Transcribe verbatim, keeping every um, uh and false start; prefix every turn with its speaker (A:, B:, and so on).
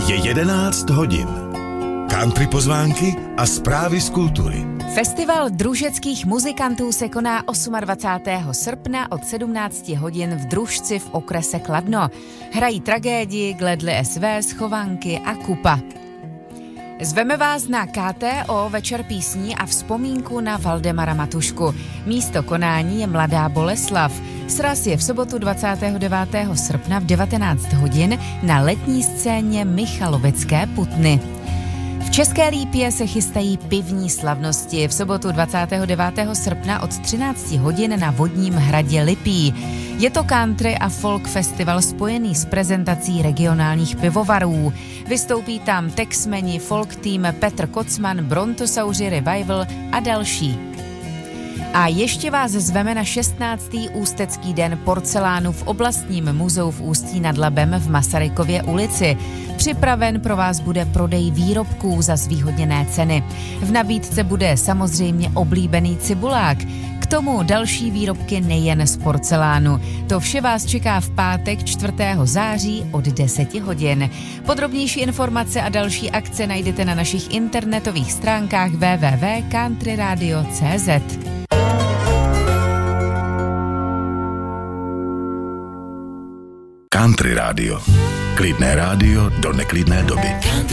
A: Je jedenáct hodin. Country pozvánky a zprávy z kultury.
B: Festival družeckých muzikantů se koná dvacátého osmého srpna od sedmnácti hodin v Družci v okrese Kladno. Hrají Tragédii, Gledly es vé, Schovanky a Kupa. Zveme vás na ká té ó Večer písní a vzpomínku na Valdemara Matušku. Místo konání je Mladá Boleslav. Sraz je v sobotu dvacátého devátého srpna v devatenáct hodin na letní scéně Michalovecké Putny. V České Lípě se chystají pivní slavnosti v sobotu dvacátého devátého srpna od třinácti hodin na Vodním hradě Lipí. Je to country a folk festival spojený s prezentací regionálních pivovarů. Vystoupí tam Texmeni, folk tým Petr Kocman, Brontosauři Revival a další. A ještě vás zveme na šestnáctý Ústecký den porcelánu v oblastním muzeu v Ústí nad Labem v Masarykově ulici. Připraven pro vás bude prodej výrobků za zvýhodněné ceny. V nabídce bude samozřejmě oblíbený cibulák. K tomu další výrobky nejen z porcelánu. To vše vás čeká v pátek čtvrtého září od deseti hodin. Podrobnější informace a další akce najdete na našich internetových stránkách w w w tečka country radio tečka c z.
A: Country rádio. Klidné rádio do neklidné doby.